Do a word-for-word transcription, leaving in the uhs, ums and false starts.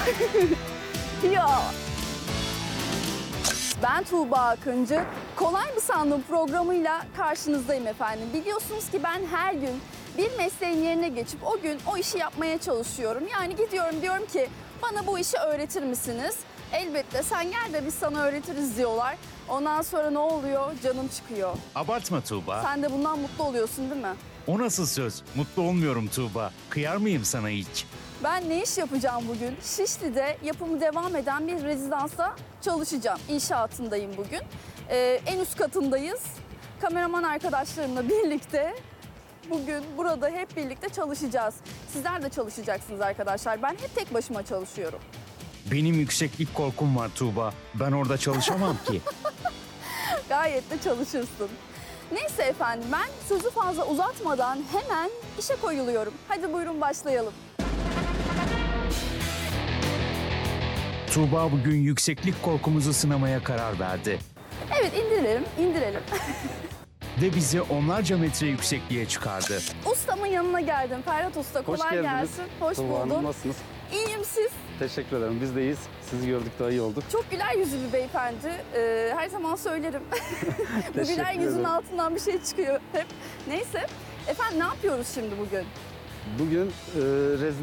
Ya. Ben Tuğba Akıncı. Kolay mı sandın programıyla karşınızdayım efendim. Biliyorsunuz ki ben her gün bir mesleğin yerine geçip o gün o işi yapmaya çalışıyorum. Yani gidiyorum diyorum ki bana bu işi öğretir misiniz? Elbette sen gel de biz sana öğretiriz diyorlar. Ondan sonra ne oluyor? Canım çıkıyor. Abartma Tuğba. Sen de bundan mutlu oluyorsun değil mi? O nasıl söz? Mutlu olmuyorum Tuğba. Kıyar mıyım sana hiç? Ben ne iş yapacağım bugün? Şişli'de yapımı devam eden bir rezidansta çalışacağım. İnşaatındayım bugün. Ee, en üst katındayız. Kameraman arkadaşlarımla birlikte bugün burada hep birlikte çalışacağız. Sizler de çalışacaksınız arkadaşlar. Ben hep tek başıma çalışıyorum. Benim yükseklik korkum var Tuğba. Ben orada çalışamam ki. Gayet de çalışırsın. Neyse efendim, ben sözü fazla uzatmadan hemen işe koyuluyorum. Hadi buyurun başlayalım. Tuğba bugün yükseklik korkumuzu sınamaya karar verdi. Evet, indirelim, indirelim. Ve bizi onlarca metre yüksekliğe çıkardı. Ustamın yanına geldim. Ferhat Usta, Hoş kolay geldiniz. gelsin. Hoş Tuğba Hanım, buldum. nasılsınız? İyiyim, siz? Teşekkür ederim. Biz de iyiyiz. Sizi gördük daha iyi olduk. Çok güler yüzlü bir beyefendi. Ee, her zaman söylerim. Bu güler Teşekkür yüzün ederim. altından bir şey çıkıyor hep. Neyse. Efendim ne yapıyoruz şimdi bugün? Bugün e,